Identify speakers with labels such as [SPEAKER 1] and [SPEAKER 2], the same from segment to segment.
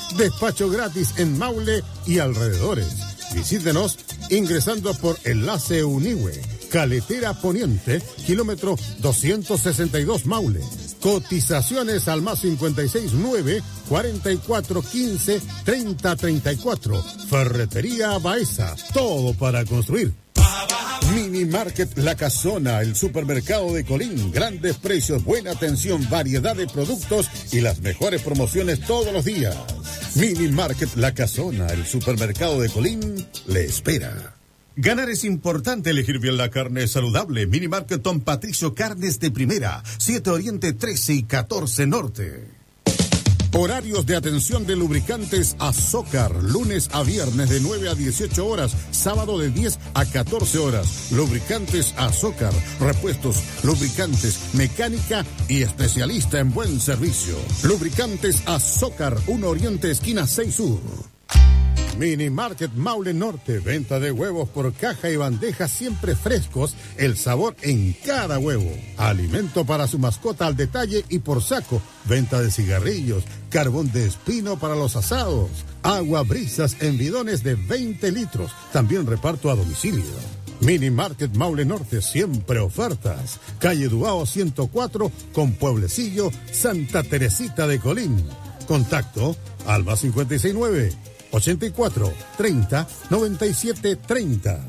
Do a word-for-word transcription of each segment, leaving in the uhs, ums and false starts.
[SPEAKER 1] Despacho gratis en Maule y alrededores. Visítenos ingresando por Enlace Unihue, Caletera Poniente, kilómetro doscientos sesenta y dos Maule. Cotizaciones al más cincuenta y seis nueve, cuarenta y cuatro quince, treinta treinta y cuatro. Ferretería Baeza, todo para construir. Mini Market La Casona, el supermercado de Colín. Grandes precios, buena atención, variedad de productos y las mejores promociones todos los días. Mini Market La Casona, el supermercado de Colín, le espera. Ganar es importante, elegir bien la carne saludable. Mini Market Don Patricio, carnes de primera. siete Oriente, trece y catorce Norte. Horarios de atención de lubricantes Azócar, lunes a viernes de nueve a dieciocho horas, sábado de diez a catorce horas. Lubricantes Azócar, repuestos, lubricantes, mecánica y especialista en buen servicio. Lubricantes Azócar, uno Oriente, esquina seis Sur. Mini Market Maule Norte, venta de huevos por caja y bandejas siempre frescos, el sabor en cada huevo. Alimento para su mascota al detalle y por saco, venta de cigarrillos, carbón de espino para los asados, agua brisas en bidones de veinte litros, también reparto a domicilio. Mini Market Maule Norte, siempre ofertas. Calle Duao ciento cuatro con Pueblecillo, Santa Teresita de Colín. Contacto al más cincuenta y seis nueve, ochenta y cuatro, treinta, noventa y siete, treinta.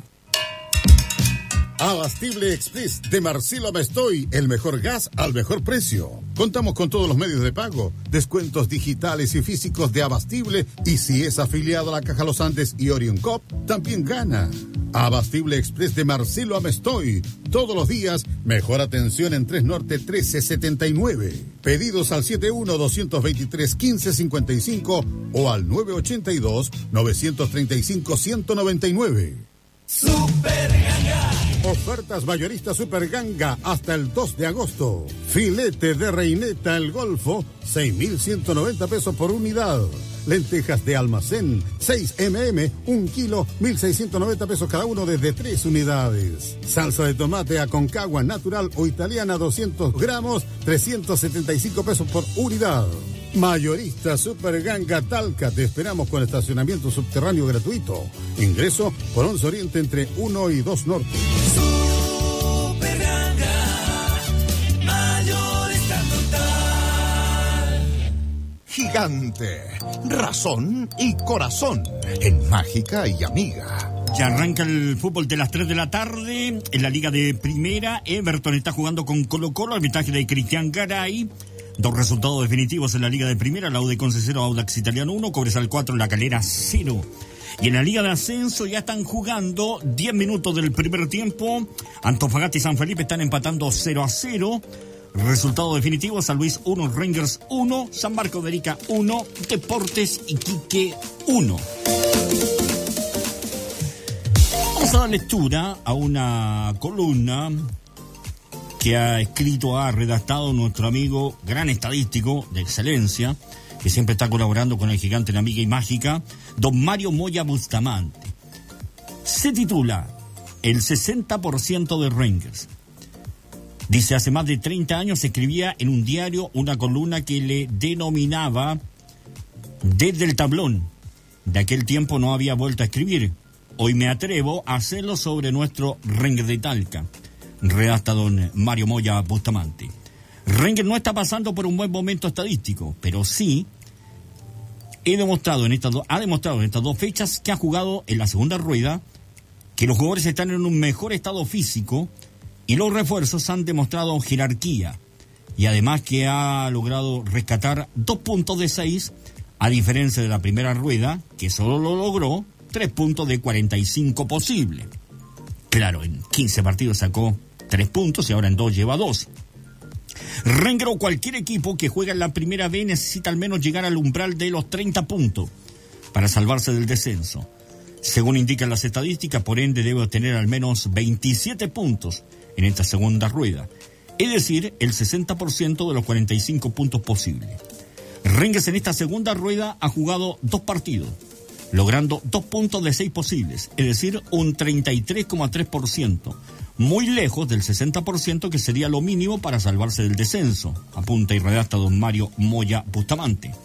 [SPEAKER 1] Abastible Express de Marcelo Amestoy, el mejor gas al mejor precio. Contamos con todos los medios de pago, descuentos digitales y físicos de Abastible, y si es afiliado a la Caja Los Andes y Orion Cop, también gana. Abastible Express de Marcelo Amestoy, todos los días, mejor atención en tres Norte trece setenta y nueve. Pedidos al setenta y uno, doscientos veintitrés, quince cincuenta y cinco o al nueve ochenta y dos, novecientos treinta y cinco, ciento noventa y nueve.
[SPEAKER 2] Super Ganga.
[SPEAKER 1] Ofertas mayoristas Super Ganga hasta el dos de agosto. Filete de reineta El Golfo, seis mil ciento noventa pesos por unidad. Lentejas de almacén, seis mililitros, un kilo, mil seiscientos noventa pesos cada uno desde tres unidades. Salsa de tomate Aconcagua natural o italiana, doscientos gramos, trescientos setenta y cinco pesos por unidad. Mayorista Super Ganga Talca, te esperamos con estacionamiento subterráneo gratuito. Ingreso por once Oriente entre uno y dos Norte.
[SPEAKER 2] Super Ganga, mayorista total.
[SPEAKER 3] Gigante, razón y corazón en Mágica y Amiga.
[SPEAKER 4] Ya arranca el fútbol de las tres de la tarde en la Liga de Primera. Everton está jugando con Colo Colo, arbitraje de Cristian Garay. Dos resultados definitivos en la Liga de Primera: la U D Conce cero, Audax Italiano uno, Cobresal cuatro, La Calera cero. Y en la Liga de Ascenso ya están jugando diez minutos del primer tiempo. Antofagasta y San Felipe están empatando cero a cero. Resultado definitivo: San Luis uno, Rangers uno, San Marcos de Arica uno, Deportes Iquique uno. Vamos a dar lectura a una columna que ha escrito, ha redactado nuestro amigo, gran estadístico de excelencia, que siempre está colaborando con el Gigante en Amiga y Mágica, don Mario Moya Bustamante. Se titula El sesenta por ciento de Rangers. Dice, hace más de treinta años escribía en un diario una columna que le denominaba Desde el Tablón. De aquel tiempo no había vuelto a escribir. Hoy me atrevo a hacerlo sobre nuestro Rangers de Talca. Redacta don Mario Moya Bustamante. Rangers no está pasando por un buen momento estadístico, pero sí he demostrado en estas do- ha demostrado en estas dos fechas que ha jugado en la segunda rueda que los jugadores están en un mejor estado físico y los refuerzos han demostrado jerarquía, y además que ha logrado rescatar dos puntos de seis, a diferencia de la primera rueda, que solo lo logró tres puntos de cuarenta y cinco posibles. Claro, en quince partidos sacó tres puntos y ahora en dos lleva dos. Rangers o cualquier equipo que juega en la primera B necesita al menos llegar al umbral de los treinta puntos para salvarse del descenso. Según indican las estadísticas, por ende debe obtener al menos veintisiete puntos en esta segunda rueda, es decir, el sesenta por ciento de los cuarenta y cinco puntos posibles. Rangers en esta segunda rueda ha jugado dos partidos, logrando dos puntos de seis posibles, es decir, un treinta y tres coma tres por ciento, muy lejos del sesenta por ciento que sería lo mínimo para salvarse del descenso, apunta y redacta don Mario Moya Bustamante.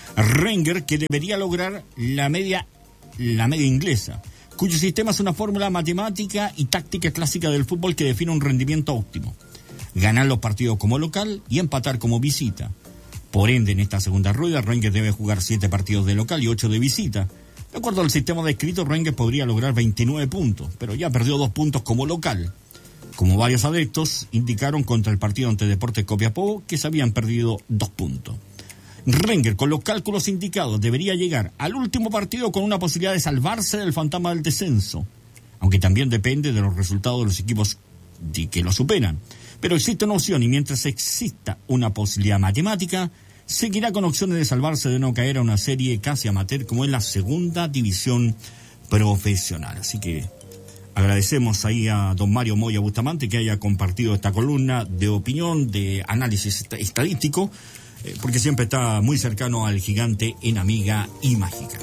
[SPEAKER 4] Rangers, que debería lograr la media, la media inglesa, cuyo sistema es una fórmula matemática y táctica clásica del fútbol que define un rendimiento óptimo. Ganar los partidos como local y empatar como visita. Por ende, en esta segunda rueda, Rangers debe jugar siete partidos de local y ocho de visita. De acuerdo al sistema descrito, Rangers podría lograr veintinueve puntos, pero ya perdió dos puntos como local. Como varios adeptos indicaron contra el partido ante Deportes Copiapó, que se habían perdido dos puntos. Rangers, con los cálculos indicados, debería llegar al último partido con una posibilidad de salvarse del fantasma del descenso, aunque también depende de los resultados de los equipos de que lo superan. Pero existe una opción y mientras exista una posibilidad matemática, seguirá con opciones de salvarse de no caer a una serie casi amateur como es la segunda división profesional. Así que agradecemos ahí a don Mario Moya Bustamante que haya compartido esta columna de opinión, de análisis estadístico, eh, porque siempre está muy cercano al gigante en Amiga y Mágica.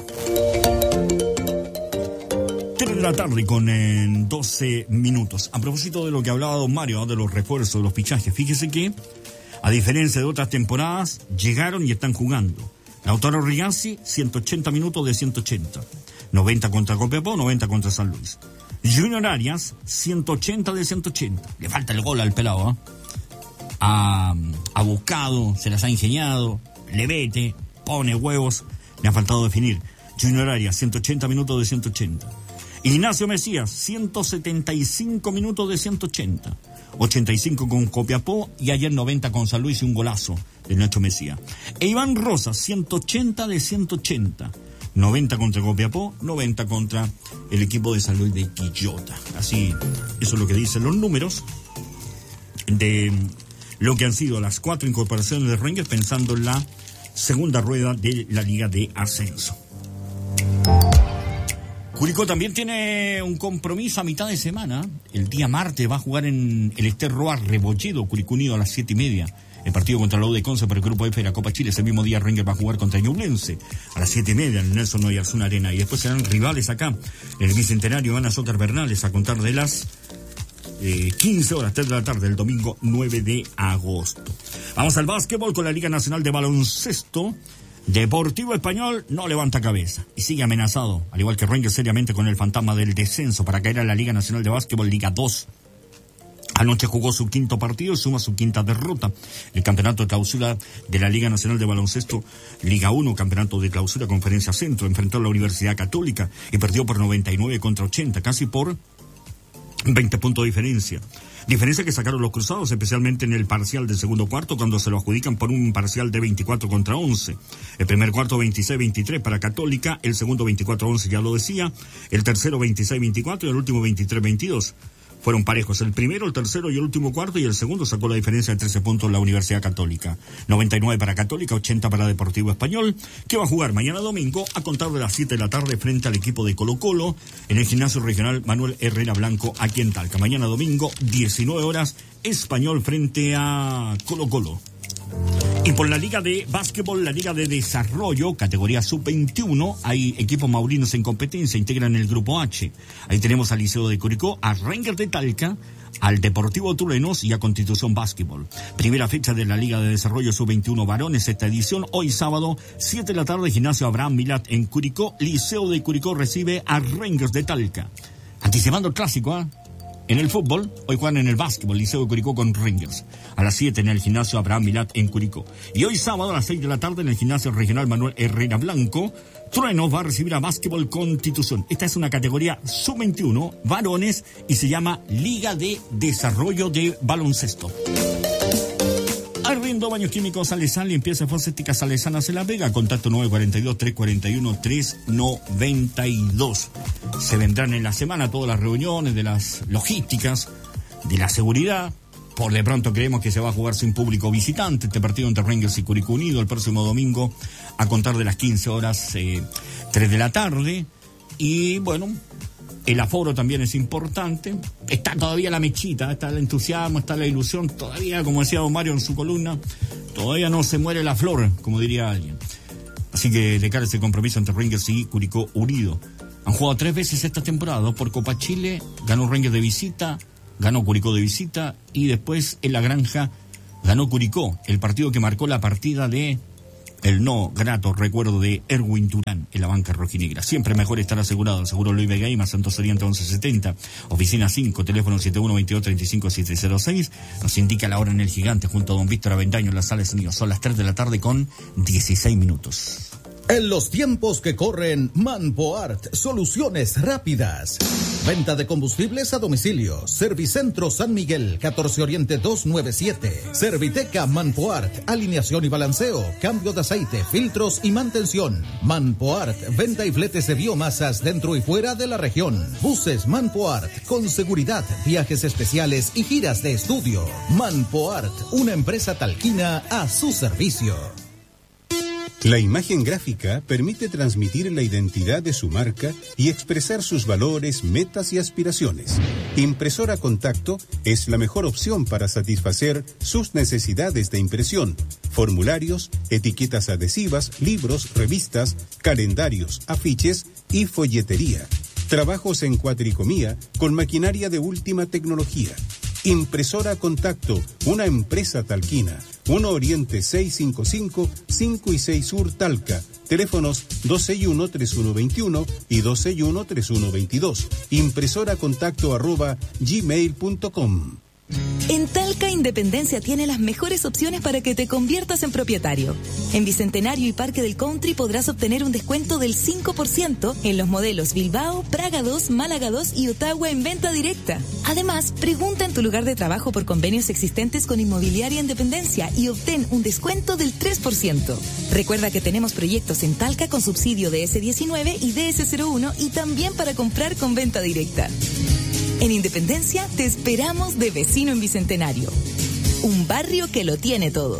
[SPEAKER 4] tres de la tarde con eh, doce minutos. A propósito de lo que hablaba don Mario, de los refuerzos, de los fichajes, fíjese que, a diferencia de otras temporadas, llegaron y están jugando. Lautaro Rigazzi, ciento ochenta minutos de ciento ochenta. noventa contra Copiapó, noventa contra San Luis. Junior Arias, ciento ochenta de ciento ochenta. Le falta el gol al pelado, ¿eh? Ha, ha buscado, se las ha ingeniado, le mete, pone huevos, le ha faltado definir. Junior Arias, ciento ochenta minutos de ciento ochenta. Ignacio Mesías, ciento setenta y cinco minutos de ciento ochenta. ochenta y cinco con Copiapó y ayer noventa con San Luis y un golazo de Nacho Mesías. E Iván Rosas, ciento ochenta de ciento ochenta. noventa contra Copiapó, noventa contra el equipo de San Luis de Quillota. Así, eso es lo que dicen los números de lo que han sido las cuatro incorporaciones de Rangers pensando en la segunda rueda de la Liga de Ascenso. Curicó también tiene un compromiso a mitad de semana. El día martes va a jugar en el Ester Roa Rebolledo, Curicó Unido a las siete y media. El partido contra la U de Conce por el Grupo F de la Copa Chile. Ese mismo día Rangers va a jugar contra Ñublense a las siete y media en el Nelson Oyarzún Arena. Y después serán rivales acá en el Bicentenario Ana Sócar Bernales a contar de las eh, quince horas, tres de la tarde, el domingo nueve de agosto. Vamos al básquetbol con la Liga Nacional de Baloncesto. Deportivo Español no levanta cabeza y sigue amenazado, al igual que Rangers, seriamente con el fantasma del descenso para caer a la Liga Nacional de Básquetbol Liga dos. Anoche jugó su quinto partido y suma su quinta derrota. El campeonato de clausura de la Liga Nacional de Baloncesto Liga uno, campeonato de clausura Conferencia Centro, enfrentó a la Universidad Católica y perdió por noventa y nueve contra ochenta, casi por veinte puntos de diferencia. Diferencia que sacaron los cruzados, especialmente en el parcial del segundo cuarto, cuando se lo adjudican por un parcial de veinticuatro contra once. El primer cuarto veintiséis veintitrés para Católica, el segundo veinticuatro once, ya lo decía, el tercero veintiséis veinticuatro y el último veintitrés veintidós. Fueron parejos el primero, el tercero y el último cuarto, y el segundo sacó la diferencia de trece puntos la Universidad Católica. noventa y nueve para Católica, ochenta para Deportivo Español, que va a jugar mañana domingo a contar de las siete de la tarde frente al equipo de Colo Colo en el Gimnasio Regional Manuel Herrera Blanco aquí en Talca. Mañana domingo, diecinueve horas, Español frente a Colo Colo. Y por la Liga de Básquetbol, la Liga de Desarrollo, categoría sub veintiuno, hay equipos maurinos en competencia, integran el Grupo H. Ahí tenemos al Liceo de Curicó, a Rangers de Talca, al Deportivo Turenos y a Constitución Básquetbol. Primera fecha de la Liga de Desarrollo sub veintiuno varones, esta edición, hoy sábado, siete de la tarde, Gimnasio Abraham Milat en Curicó. Liceo de Curicó recibe a Rangers de Talca. Anticipando el clásico, ¿ah? ¿eh? En el fútbol, hoy juegan en el básquetbol, Liceo de Curicó con Rangers. A las siete en el Gimnasio Abraham Milat en Curicó. Y hoy sábado a las seis de la tarde en el Gimnasio Regional Manuel Herrera Blanco, Trueno va a recibir a Básquetbol Constitución. Esta es una categoría sub veintiuno, varones, y se llama Liga de Desarrollo de Baloncesto. Arriendo Baños Químicos Salesán, limpieza fosética Salesana se la pega. Contacto nueve cuatro dos, tres cuatro uno, tres nueve dos. Se vendrán en la semana todas las reuniones de las logísticas, de la seguridad. Por de pronto creemos que se va a jugar sin público visitante este partido entre Rangers y Curicó Unido el próximo domingo a contar de las quince horas, eh, tres de la tarde. Y bueno, el aforo también es importante. Está todavía la mechita, está el entusiasmo, está la ilusión. Todavía, como decía don Mario en su columna, todavía no se muere la flor, como diría alguien. Así que de cara a ese compromiso entre Rangers y Curicó Unido. Han jugado tres veces esta temporada, dos por Copa Chile, ganó Rangers de visita, ganó Curicó de visita y después en la granja ganó Curicó, el partido que marcó la partida de el no grato recuerdo de Erwin Turán en la banca rojinegra. Siempre mejor estar asegurado. El seguro Luis Vega más Santos Oriente once setenta, oficina cinco, teléfono siete uno veintidós treinta y cinco siete cero seis. Nos indica la hora en el Gigante junto a don Víctor Avendaño en la sala de sonido. Son las tres de la tarde con dieciséis minutos.
[SPEAKER 5] En los tiempos que corren, Manpoart, soluciones rápidas. Venta de combustibles a domicilio. Servicentro San Miguel, catorce Oriente doscientos noventa y siete. Serviteca Manpoart, alineación y balanceo, cambio de aceite, filtros y mantención. Manpoart, venta y fletes de biomasas dentro y fuera de la región. Buses Manpoart, con seguridad, viajes especiales y giras de estudio. Manpoart, una empresa talquina a su servicio.
[SPEAKER 6] La imagen gráfica permite transmitir la identidad de su marca y expresar sus valores, metas y aspiraciones. Impresora Contacto es la mejor opción para satisfacer sus necesidades de impresión. Formularios, etiquetas adhesivas, libros, revistas, calendarios, afiches y folletería. Trabajos en cuatricomía con maquinaria de última tecnología. Impresora Contacto, una empresa talquina. uno Oriente seiscientos cincuenta y cinco, cinco y seis Sur Talca. Teléfonos dos seis uno, tres uno dos uno y dos seis uno, tres uno dos dos. Impresoracontacto arroba gmail punto com.
[SPEAKER 7] En Talca Independencia tiene las mejores opciones para que te conviertas en propietario. En Bicentenario y Parque del Country podrás obtener un descuento del cinco por ciento en los modelos Bilbao, Praga dos, Málaga dos y Ottawa en venta directa. Además, pregunta en tu lugar de trabajo por convenios existentes con Inmobiliaria Independencia y obtén un descuento del tres por ciento. Recuerda que tenemos proyectos en Talca con subsidio de ese diecinueve y D S cero uno y también para comprar con venta directa. En Independencia te esperamos de vecino en Bicentenario. Un barrio que lo tiene todo.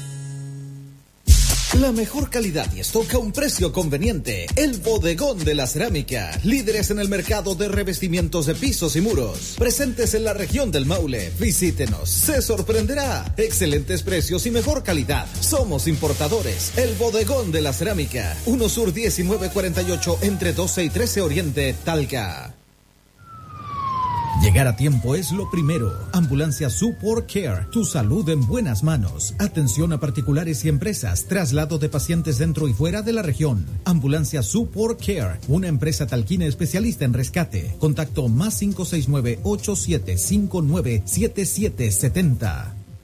[SPEAKER 5] La mejor calidad y stock a un precio conveniente. El Bodegón de la Cerámica. Líderes en el mercado de revestimientos de pisos y muros. Presentes en la región del Maule. Visítenos. Se sorprenderá. Excelentes precios y mejor calidad. Somos importadores. El Bodegón de la Cerámica. uno Sur diecinueve cuarenta y ocho entre doce y trece Oriente, Talca. Llegar a tiempo es lo primero. Ambulancia Support Care, tu salud en buenas manos. Atención a particulares y empresas, traslado de pacientes dentro y fuera de la región. Ambulancia Support Care, una empresa talquina especialista en rescate. Contacto más cinco seis nueve, ocho siete cinco nueve, siete siete siete cero.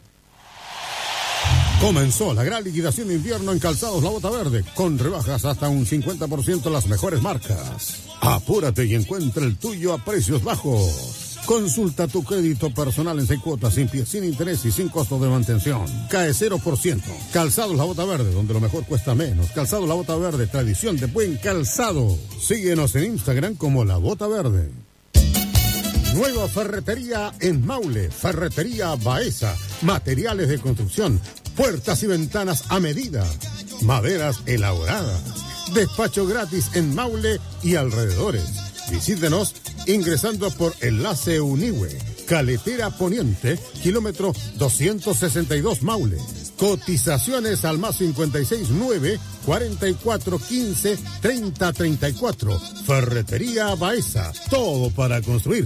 [SPEAKER 1] Comenzó la gran liquidación de invierno en Calzados La Bota Verde, con rebajas hasta un cincuenta por ciento en las mejores marcas. Apúrate y encuentra el tuyo a precios bajos. Consulta tu crédito personal en seis cuotas, sin pie, sin interés y sin costo de mantención. Cae cero por ciento. Calzados La Bota Verde, donde lo mejor cuesta menos. Calzados La Bota Verde, tradición de buen calzado. Síguenos en Instagram como La Bota Verde. Nueva ferretería en Maule, Ferretería Baeza. Materiales de construcción, puertas y ventanas a medida, maderas elaboradas. Despacho gratis en Maule y alrededores. Visítenos ingresando por Enlace Unihue, Caletera Poniente, kilómetro doscientos sesenta y dos Maule. Cotizaciones al más cincuenta y seis nueve, cuarenta y cuatro quince, treinta treinta y cuatro. Ferretería Baeza, todo para construir.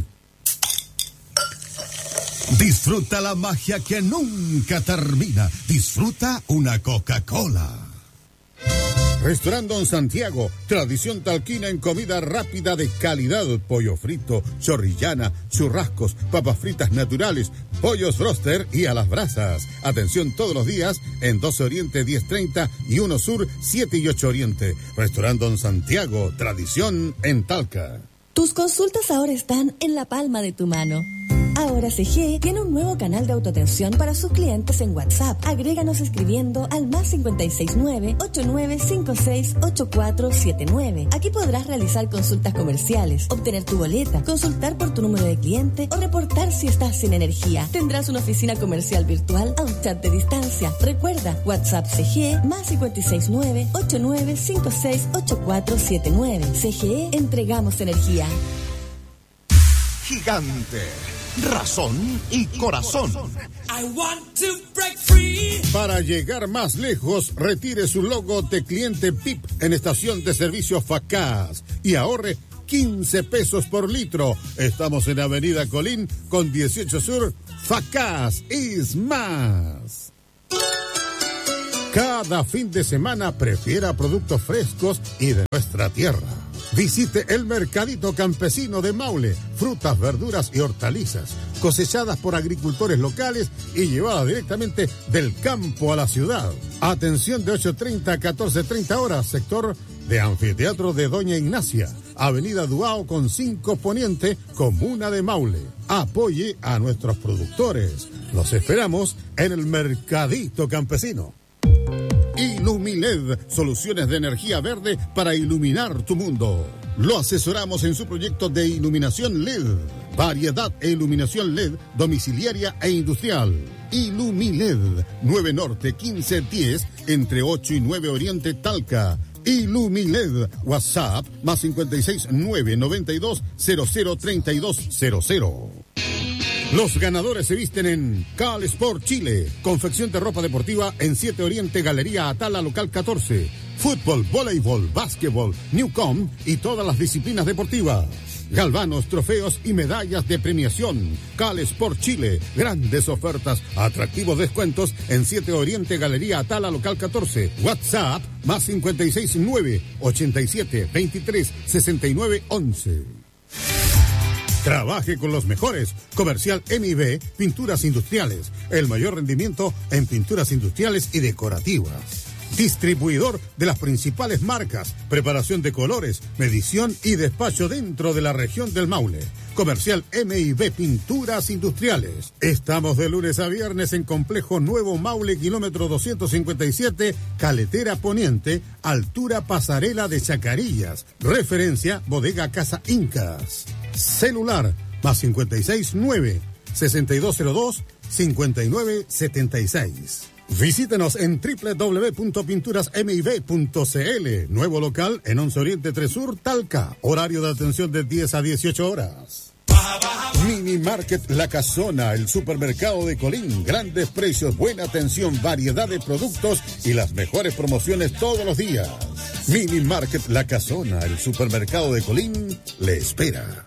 [SPEAKER 8] Disfruta la magia que nunca termina. Disfruta una Coca-Cola.
[SPEAKER 1] Restaurante Don Santiago, tradición talquina en comida rápida de calidad, pollo frito, chorrillana, churrascos, papas fritas naturales, pollos broster y a las brasas. Atención todos los días en doce Oriente diez treinta y uno Sur siete y ocho Oriente. Restaurante Don Santiago, tradición en Talca.
[SPEAKER 9] Tus consultas ahora están en la palma de tu mano. Ahora C G tiene un nuevo canal de autoatención para sus clientes en WhatsApp. Agréganos escribiendo al más cincuenta y seis nueve, ochenta y nueve cincuenta y seis, ochenta y cuatro setenta y nueve. Aquí podrás realizar consultas comerciales, obtener tu boleta, consultar por tu número de cliente o reportar si estás sin energía. Tendrás una oficina comercial virtual a un chat de distancia. Recuerda, WhatsApp C G más cincuenta y seis nueve, ochenta y nueve cincuenta y seis, ochenta y cuatro setenta y nueve. C G E, entregamos energía.
[SPEAKER 3] Gigante, razón y corazón.
[SPEAKER 2] I want to break free.
[SPEAKER 1] Para llegar más lejos, retire su logo de cliente P I P en estación de servicio Facaz y ahorre quince pesos por litro. Estamos en Avenida Colín con dieciocho Sur. Facaz is más. Cada fin de semana prefiera productos frescos y de nuestra tierra. Visite el Mercadito Campesino de Maule. Frutas, verduras y hortalizas cosechadas por agricultores locales y llevadas directamente del campo a la ciudad. Atención de ocho treinta a catorce treinta horas, sector de Anfiteatro de Doña Ignacia, Avenida Duao con cinco Poniente, Comuna de Maule. Apoye a nuestros productores. Los esperamos en el Mercadito Campesino. Ilumiled, soluciones de energía verde para iluminar tu mundo. Lo asesoramos en su proyecto de iluminación L E D, variedad e iluminación L E D domiciliaria e industrial. Ilumiled, nueve Norte quince diez, entre ocho y nueve Oriente Talca. Ilumiled, WhatsApp, más cincuenta y seis nueve noventa y dos cero cero treinta y dos cero cero. Los ganadores se visten en Cal Sport Chile, confección de ropa deportiva en siete Oriente, Galería Atala, local catorce. Fútbol, voleibol, básquetbol, Newcom y todas las disciplinas deportivas. Galvanos, trofeos y medallas de premiación. Cal Sport Chile, grandes ofertas, atractivos descuentos en siete Oriente, Galería Atala, local catorce. WhatsApp, más cincuenta y seis nueve ochenta y siete veintitrés sesenta y nueve once. Trabaje con los mejores. Comercial M I B, Pinturas Industriales. El mayor rendimiento en pinturas industriales y decorativas. Distribuidor de las principales marcas. Preparación de colores, medición y despacho dentro de la región del Maule. Comercial M I B Pinturas Industriales. Estamos de lunes a viernes en Complejo Nuevo Maule, kilómetro doscientos cincuenta y siete, Caletera Poniente, altura Pasarela de Chacarillas. Referencia, Bodega Casa Incas. Celular, más cincuenta y seis nueve sesenta y dos cero dos cincuenta y nueve setenta y seis. Visítenos en doble u doble u doble u punto pinturas m i b punto c l. Nuevo local en once Oriente tres Sur, Talca. Horario de atención de diez a dieciocho horas. Mini Market La Casona, el supermercado de Colín. Grandes precios, buena atención, variedad de productos y las mejores promociones todos los días. Mini Market La Casona, el supermercado de Colín, le espera.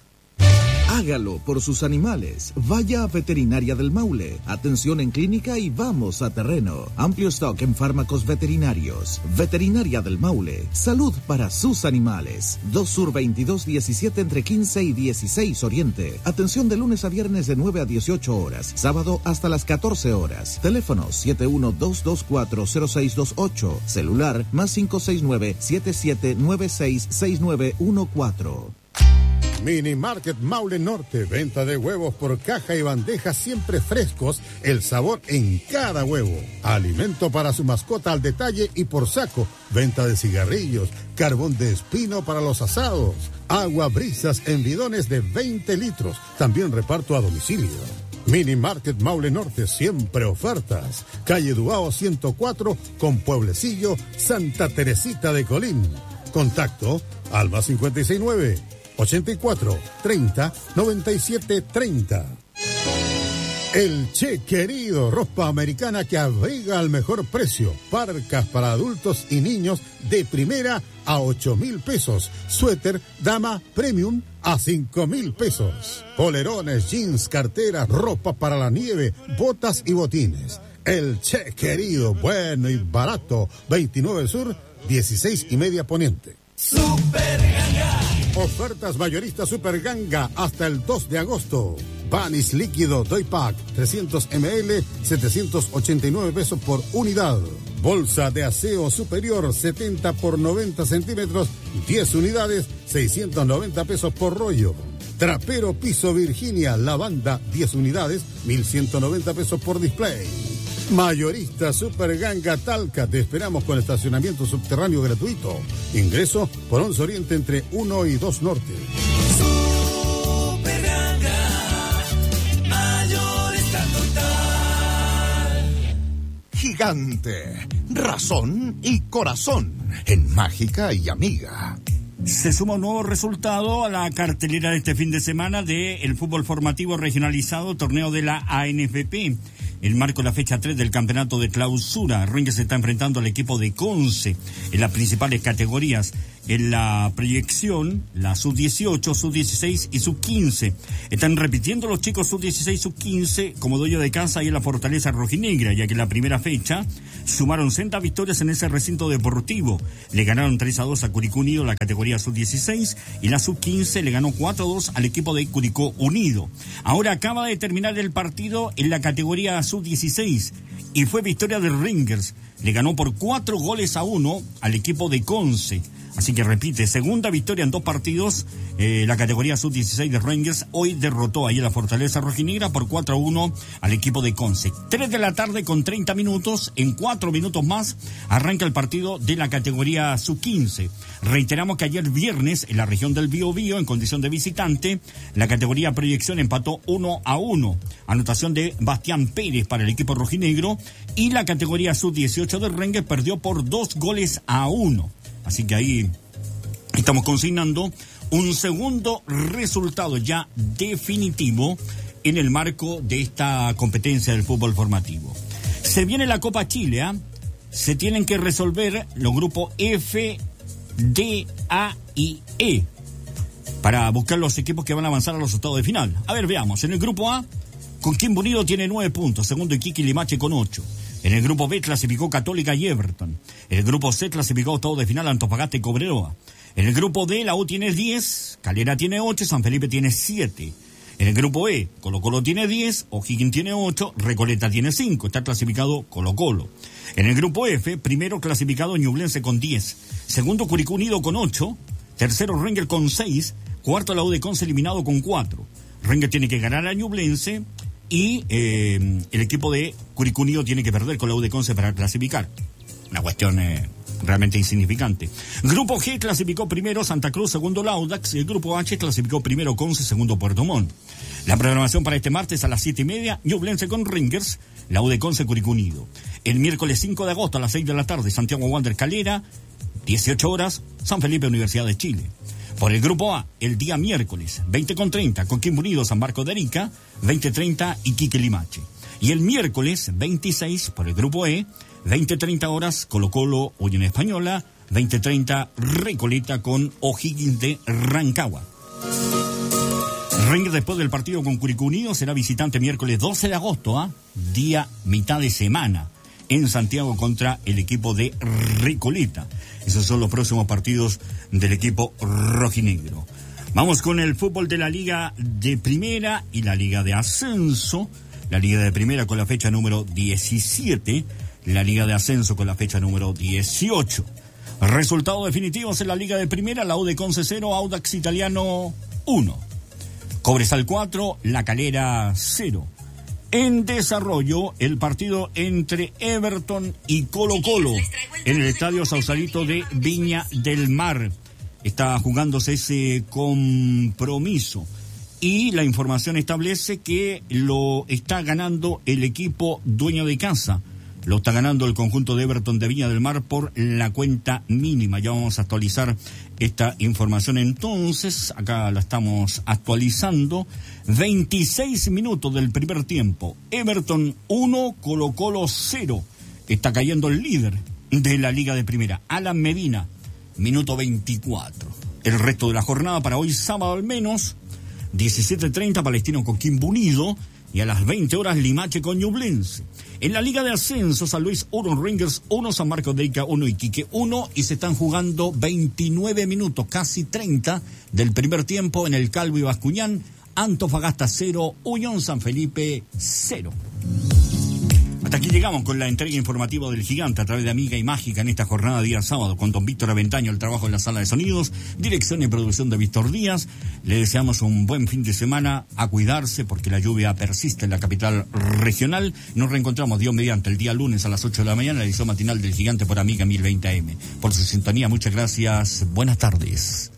[SPEAKER 5] Hágalo por sus animales. Vaya a Veterinaria del Maule. Atención en clínica y vamos a terreno. Amplio stock en fármacos veterinarios. Veterinaria del Maule. Salud para sus animales. dos Sur veintidós diecisiete entre quince y dieciséis Oriente. Atención de lunes a viernes de nueve a dieciocho horas. Sábado hasta las catorce horas. Teléfono siete uno dos dos cuatro cero seis dos ocho. Celular más cinco seis nueve siete siete nueve seis seis nueve uno cuatro.
[SPEAKER 1] Mini Market Maule Norte, venta de huevos por caja y bandejas siempre frescos, el sabor en cada huevo. Alimento para su mascota al detalle y por saco, venta de cigarrillos, carbón de espino para los asados, agua brisas en bidones de veinte litros, también reparto a domicilio. Mini Market Maule Norte, siempre ofertas. Calle Duao ciento cuatro con Pueblecillo, Santa Teresita de Colín. Contacto al más cincuenta y seis nueve ochenta y cuatro treinta noventa y siete treinta. El Che Querido, ropa americana que abriga al mejor precio. Parcas para adultos y niños de primera a ocho mil pesos. Suéter dama premium a cinco mil pesos. Polerones, jeans, carteras, ropa para la nieve, botas y botines. El Che Querido, bueno y barato. veintinueve Sur, dieciséis y media Poniente.
[SPEAKER 2] Super Ganga.
[SPEAKER 1] Ofertas mayoristas Super Ganga hasta el dos de agosto. Vanish líquido Doy Pack trescientos mililitros, setecientos ochenta y nueve pesos por unidad. Bolsa de aseo superior setenta por noventa centímetros, diez unidades, seiscientos noventa pesos por rollo. Trapero piso Virginia lavanda, diez unidades, mil ciento noventa pesos por display. Mayorista Super Ganga Talca, te esperamos con estacionamiento subterráneo gratuito. Ingreso por once Oriente entre uno y dos Norte.
[SPEAKER 2] Super Ganga, mayorista total.
[SPEAKER 3] Gigante, razón y corazón en Mágica y Amiga.
[SPEAKER 4] Se suma un nuevo resultado a la cartelera de este fin de semana del fútbol formativo regionalizado, torneo de la A N F P. En marco de la fecha tres del campeonato de clausura, Renque se está enfrentando al equipo de Conce en las principales categorías. en la proyección, la sub dieciocho, sub dieciséis y sub quince. Están repitiendo los chicos sub dieciséis, sub quince como dueño de casa ahí en la Fortaleza Rojinegra, ya que en la primera fecha sumaron sesenta victorias en ese recinto deportivo. Le ganaron tres a dos a Curicó Unido, la categoría sub dieciséis, y la sub quince le ganó cuatro a dos al equipo de Curicó Unido. Ahora acaba de terminar el partido en la categoría sub dieciséis y fue victoria de Ringers. Le ganó por cuatro goles a uno al equipo de Conce. Así que repite, segunda victoria en dos partidos. Eh, la categoría sub dieciséis de Rangers hoy derrotó ahí en la Fortaleza Rojinegra por cuatro a uno al equipo de Conce. tres de la tarde con treinta minutos. En cuatro minutos más arranca el partido de la categoría sub quince. Reiteramos que ayer viernes en la región del Biobío, en condición de visitante, la categoría proyección empató uno a uno. Anotación de Bastián Pérez para el equipo rojinegro. Y la categoría sub dieciocho de Rangers perdió por dos goles a uno. Así que ahí estamos consignando un segundo resultado ya definitivo en el marco de esta competencia del fútbol formativo. Se viene la Copa Chile, ¿eh? Se tienen que resolver los grupos F, D, A y E para buscar los equipos que van a avanzar a los octavos de final. A ver, veamos. En el grupo A, Coquimbo Unido tiene nueve puntos, segundo Iquique y Limache con ocho. En el grupo B clasificó Católica y Everton. En el grupo C clasificó octavos de final Antofagasta y Cobreloa. En el grupo D la U tiene diez, Calera tiene ocho, San Felipe tiene siete. En el grupo E, Colo Colo tiene diez, O'Higgins tiene ocho, Recoleta tiene cinco, está clasificado Colo Colo. En el grupo F, primero clasificado Ñublense con diez, segundo Curicó Unido con ocho, tercero Rangers con seis, cuarto la U de Conce eliminado con cuatro. Rangers tiene que ganar a Ñublense y eh, el equipo de Curicó Unido tiene que perder con la U de Conce para clasificar. Una cuestión eh, realmente insignificante. Grupo G clasificó primero Santa Cruz, segundo la Audax, y el grupo H clasificó primero Conce, segundo Puerto Montt. La programación para este martes a las siete y media, Ñublense con Rangers, la U de Conce, Curicó Unido. El miércoles cinco de agosto a las seis de la tarde, Santiago Wanderers Calera, dieciocho horas, San Felipe, Universidad de Chile. Por el grupo A, el día miércoles, veinte con treinta, Coquimbo Unido, San Marcos de Arica, veinte treinta, Iquique Limache. Y el miércoles veintiséis, por el grupo E, veinte treinta horas, Colo Colo, Unión Española, veinte treinta, Recoleta con O'Higgins de Rancagua. Rangers después del partido con Curicó Unido será visitante miércoles doce de agosto, ¿eh? Día mitad de semana, en Santiago contra el equipo de Recoleta. Esos son los próximos partidos del equipo rojinegro. Vamos con el fútbol de la Liga de Primera y la Liga de Ascenso. La Liga de Primera con la fecha número diecisiete, la Liga de Ascenso con la fecha número dieciocho. Resultados definitivos en la Liga de Primera: la U de Conce cero, Audax Italiano uno. Cobresal cuatro, La Calera cero. En desarrollo, el partido entre Everton y Colo Colo en el Estadio Sausalito de Viña del Mar. Está jugándose ese compromiso. Y la información establece que lo está ganando el equipo dueño de casa. Lo está ganando el conjunto de Everton de Viña del Mar por la cuenta mínima. Ya vamos a actualizar esta información entonces. Acá la estamos actualizando. veintiséis minutos del primer tiempo. Everton uno, Colo Colo cero. Está cayendo el líder de la Liga de Primera, Alan Medina, minuto veinticuatro. El resto de la jornada para hoy sábado al menos, diecisiete treinta Palestino con Coquimbo Unido y a las veinte horas Limache con Ñublense. En la Liga de Ascenso, San Luis uno, Rangers uno, San Marcos de Arica uno, Iquique uno, y se están jugando veintinueve minutos, casi treinta del primer tiempo en el Calvo y Bascuñán. Antofagasta cero, Unión San Felipe cero. Hasta aquí llegamos con la entrega informativa del Gigante a través de Amiga y Mágica en esta jornada día sábado con don Víctor Aventaño, el trabajo en la sala de sonidos, dirección y producción de Víctor Díaz. Le deseamos un buen fin de semana, a cuidarse porque la lluvia persiste en la capital regional. Nos reencontramos Dios mediante el día lunes a las ocho de la mañana, la edición matinal del Gigante por Amiga mil veinte A M. Por su sintonía, muchas gracias, buenas tardes.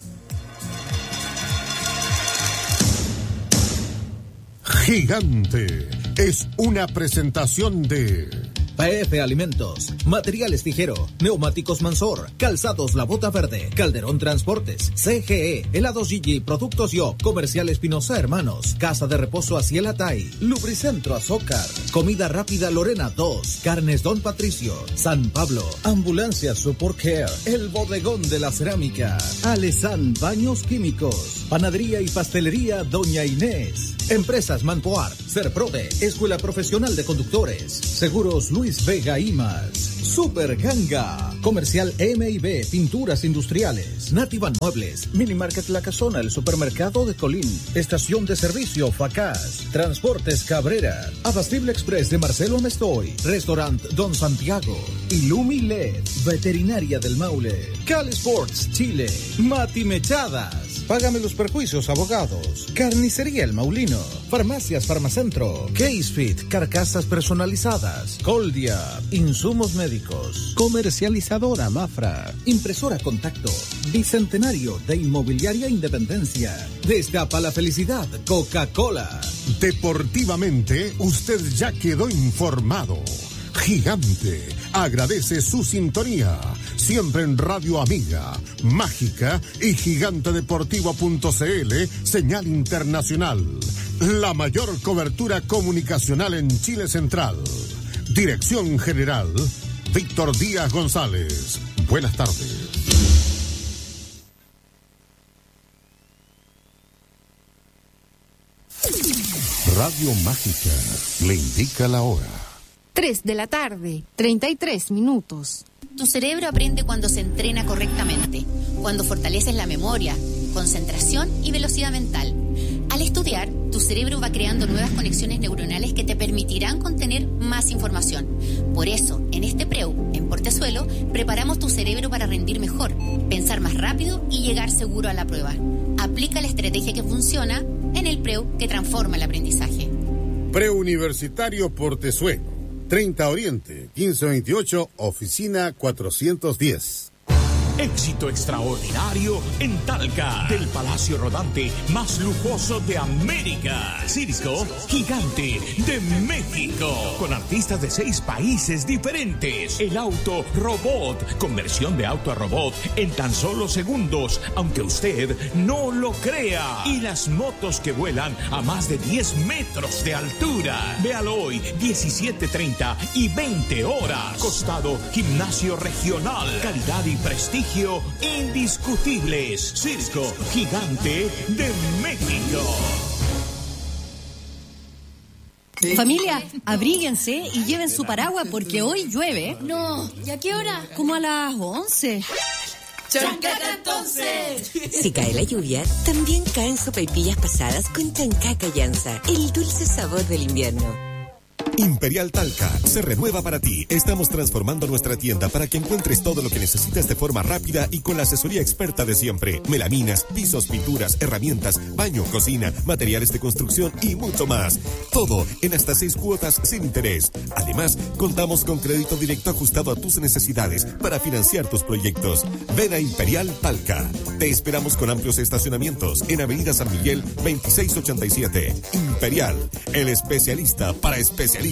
[SPEAKER 1] Gigante es una presentación de
[SPEAKER 5] P F Alimentos, Materiales Tijero, Neumáticos Mansor, Calzados La Bota Verde, Calderón Transportes, C G E, Helados Gigi, Productos Yo, Comercial Espinosa Hermanos, Casa de Reposo Aciel Tai, Lubricentro Azócar, Comida Rápida Lorena dos, Carnes Don Patricio, San Pablo, Ambulancia Support Care, El Bodegón de la Cerámica, Alesan Baños Químicos, Panadería y Pastelería Doña Inés, Empresas Manpoar, Serprode, Escuela Profesional de Conductores, Seguros Luis Vega y más, Super Ganga, Comercial M y B, Pinturas Industriales, Nativan Muebles, Mini Market La Casona, el Supermercado de Colín, Estación de Servicio Facaz, Transportes Cabrera, Abastible Express de Marcelo Amestoy, Restaurant Don Santiago, Ilumi L E D, Veterinaria del Maule, Cal Sports Chile, Mati Mechadas, Págame los Perjuicios Abogados, Carnicería El Maulino, Farmacias Farmacentro, Casefit, Carcasas Personalizadas, Coldia, Insumos Médicos, Comercializadora Mafra, Impresora Contacto, Bicentenario de Inmobiliaria Independencia, Destapa la Felicidad, Coca-Cola.
[SPEAKER 1] Deportivamente, usted ya quedó informado. Gigante agradece su sintonía, siempre en Radio Amiga, Mágica y gigantedeportivo punto c l, señal internacional. La mayor cobertura comunicacional en Chile Central. Dirección General, Víctor Díaz González. Buenas tardes. Radio Mágica le indica la hora.
[SPEAKER 10] tres de la tarde, treinta y tres minutos.
[SPEAKER 11] Tu cerebro aprende cuando se entrena correctamente, cuando fortaleces la memoria, concentración y velocidad mental. Al estudiar, tu cerebro va creando nuevas conexiones neuronales que te permitirán contener más información. Por eso, en este Preu, en Portezuelo, preparamos tu cerebro para rendir mejor, pensar más rápido y llegar seguro a la prueba. Aplica la estrategia que funciona en el Preu que transforma el aprendizaje.
[SPEAKER 1] Preuniversitario Portezuelo, treinta Oriente, quince veintiocho, oficina cuatrocientos diez.
[SPEAKER 12] Éxito extraordinario en Talca, del Palacio Rodante más lujoso de América. Circo Gigante de México, con artistas de seis países diferentes. El auto robot, conversión de auto a robot en tan solo segundos, aunque usted no lo crea. Y las motos que vuelan a más de diez metros de altura. Véalo hoy, diecisiete treinta y veinte horas. Costado Gimnasio Regional, calidad y prestigio indiscutibles. Circo Gigante de México.
[SPEAKER 13] Familia, abríguense y lleven su paraguas porque hoy llueve.
[SPEAKER 14] No, ¿y a qué hora?
[SPEAKER 13] Como a las once.
[SPEAKER 14] ¡Chancaca entonces!
[SPEAKER 15] Si cae la lluvia, también caen sopaipillas pasadas con Chancaca Llanza, el dulce sabor del invierno.
[SPEAKER 16] Imperial Talca se renueva para ti. Estamos transformando nuestra tienda para que encuentres todo lo que necesitas de forma rápida y con la asesoría experta de siempre. Melaminas, pisos, pinturas, herramientas, baño, cocina, materiales de construcción y mucho más. Todo en hasta seis cuotas sin interés. Además, contamos con crédito directo ajustado a tus necesidades para financiar tus proyectos. Ven a Imperial Talca. Te esperamos con amplios estacionamientos en Avenida San Miguel veintiséis ochenta y siete. Imperial, el especialista para especialistas.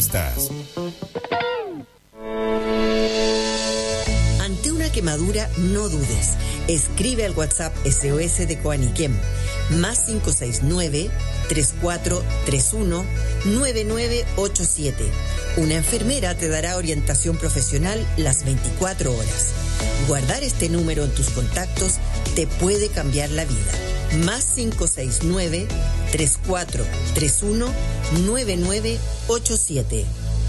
[SPEAKER 15] Ante una quemadura, no dudes. Escribe al WhatsApp S O S de Coaniquem, más cinco seis nueve, tres cuatro tres uno, nueve nueve ocho siete. Una enfermera te dará orientación profesional las veinticuatro horas. Guardar este número en tus contactos te puede cambiar la vida. Más cinco seis nueve, tres cuatro tres uno, nueve nueve ocho siete.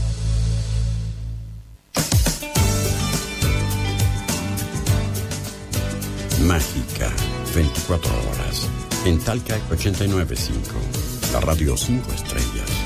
[SPEAKER 17] Mágica, veinticuatro horas. En Talca ochenta y nueve punto cinco. La radio cinco estrellas.